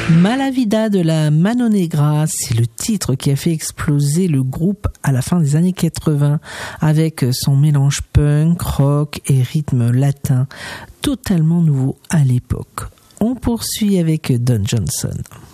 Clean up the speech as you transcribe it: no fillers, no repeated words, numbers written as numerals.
Mala Vida de la Mano Negra, c'est le titre qui a fait exploser le groupe à la fin des années 80 avec son mélange punk, rock et rythme latin, totalement nouveau à l'époque. On poursuit avec Don Johnson.